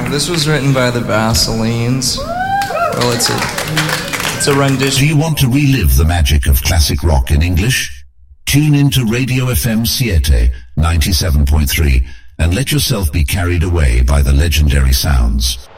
This was written by the Vaselines. Well, it's a rendition. Do you want to relive the magic of classic rock in English? Tune into Radio FM Siete 97.3 and let yourself be carried away by the legendary sounds.